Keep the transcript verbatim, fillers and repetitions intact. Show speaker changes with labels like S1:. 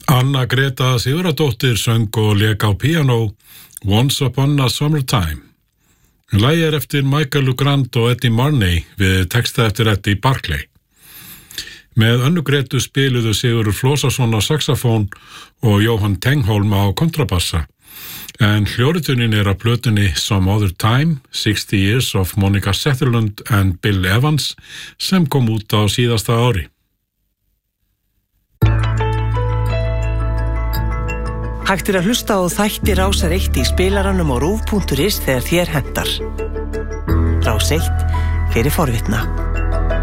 S1: Anna Greta Sigurðardóttir söng og lék á píanó Once Upon a Summertime. Lagið er eftir Michael Legrand og Eddie Marney við texta eftir Eddie Barclay. Með Önnu Gretu spiluðu Sigurður Flósason á saxofón og Jóhann Tengholm á kontrabassa. En hljóðritunin er af plötunni Some Other Time, sixty years of Monica Sutherland and Bill Evans sem kom út á síðasta ári.
S2: Hægt er að hlusta á þætti Rásar eitt í spilaranum á rúv punktur is þegar þér hentar. Rás eitt fyrir forvitna.